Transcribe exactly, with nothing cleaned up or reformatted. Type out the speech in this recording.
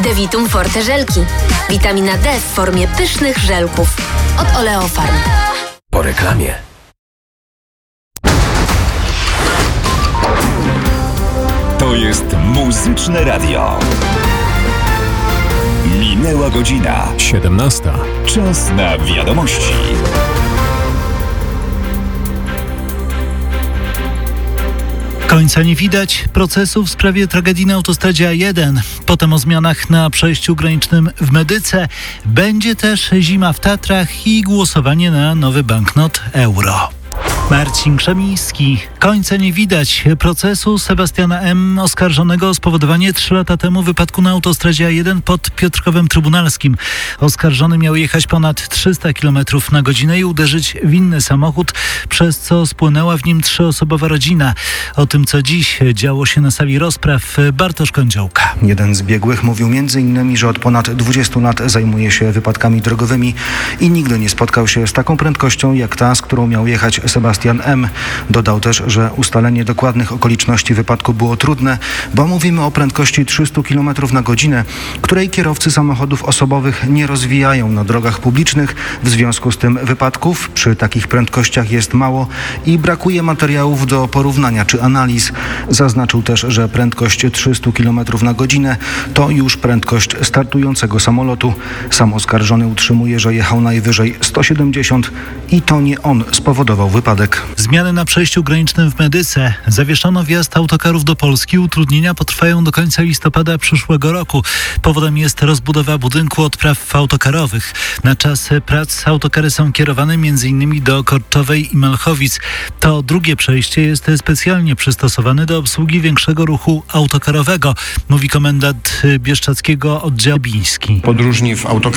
Devitum Forte żelki. Witamina D w formie pysznych żelków. Od Oleofarm. Po reklamie. To jest Muzyczne Radio. Minęła godzina siedemnasta. Czas na wiadomości. Końca nie widać procesu w sprawie tragedii na autostradzie A jeden. Potem o zmianach na przejściu granicznym w Medyce. Będzie też zima w Tatrach i głosowanie na nowy banknot euro. Marcin Krzemiński. Końca nie widać procesu Sebastiana M., oskarżonego o spowodowanie trzy lata temu wypadku na autostradzie A jeden pod Piotrkowem Trybunalskim. Oskarżony miał jechać ponad trzysta kilometrów na godzinę i uderzyć w inny samochód, przez co spłynęła w nim trzyosobowa rodzina. O tym, co dziś działo się na sali rozpraw, Bartosz Kądziołka. Jeden z biegłych mówił między innymi, że od ponad dwudziestu lat zajmuje się wypadkami drogowymi i nigdy nie spotkał się z taką prędkością jak ta, z którą miał jechać Sebastian M. Dodał też, że ustalenie dokładnych okoliczności wypadku było trudne, bo mówimy o prędkości trzysta kilometrów na godzinę, której kierowcy samochodów osobowych nie rozwijają na drogach publicznych. W związku z tym wypadków przy takich prędkościach jest mało i brakuje materiałów do porównania czy analiz. Zaznaczył też, że prędkość trzysta kilometrów na godzinę to już prędkość startującego samolotu. Sam oskarżony utrzymuje, że jechał najwyżej sto siedemdziesiąt i to nie on spowodował wypadek. Zmiany na przejściu granicznym w Medyce. Zawieszono wjazd autokarów do Polski. Utrudnienia potrwają do końca listopada przyszłego roku. Powodem jest rozbudowa budynku odpraw autokarowych. Na czas prac autokary są kierowane m.in. do Korczowej i Malchowic. To drugie przejście jest specjalnie przystosowane do obsługi większego ruchu autokarowego, mówi komendant bieszczadzkiego oddziału Biński. Podróżni w autokarach